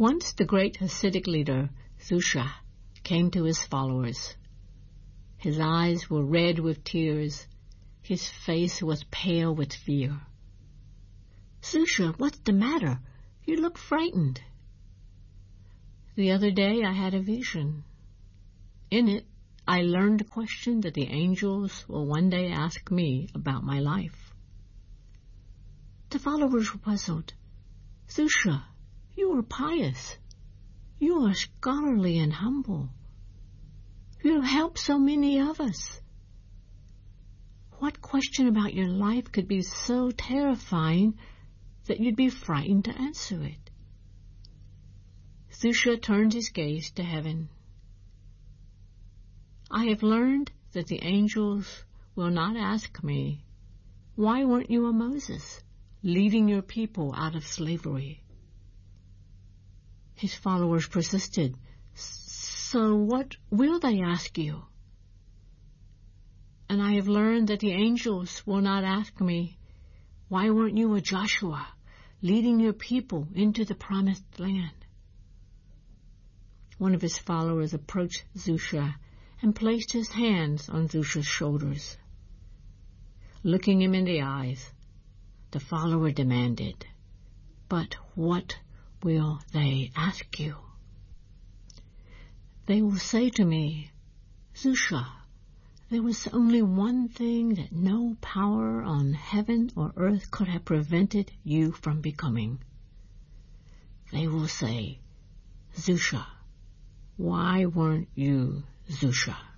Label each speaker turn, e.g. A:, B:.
A: Once the great Hasidic leader, Zusha, came to his followers. His eyes were red with tears. His face was pale with fear. "Zusha, what's the matter? You look frightened." "The other day I had a vision. In it, I learned a question that the angels will one day ask me about my life." The followers were puzzled. "Zusha, you are pious. You are scholarly and humble. You have helped so many of us. What question about your life could be so terrifying that you'd be frightened to answer it?" Zusha turned his gaze to heaven. "I have learned that the angels will not ask me, 'Why weren't you a Moses, leading your people out of slavery?'" His followers persisted. "So what will they ask you?" "And I have learned that the angels will not ask me, 'Why weren't you a Joshua, leading your people into the promised land?'" One of his followers approached Zusha and placed his hands on Zusha's shoulders. Looking him in the eyes, the follower demanded, "But what will they ask you?" "They will say to me, 'Zusha, there was only one thing that no power on heaven or earth could have prevented you from becoming.' They will say, 'Zusha, why weren't you Zusha?'"